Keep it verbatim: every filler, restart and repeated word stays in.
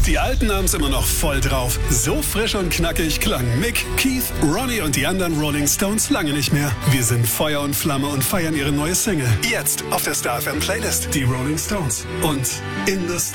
Die Alten haben's immer noch voll drauf. So frisch und knackig klangen Mick, Keith, Ronnie und die anderen Rolling Stones lange nicht mehr. Wir sind Feuer und Flamme und feiern ihre neue Single. Jetzt auf der Star F M Playlist. Die Rolling Stones. Und in the Stars.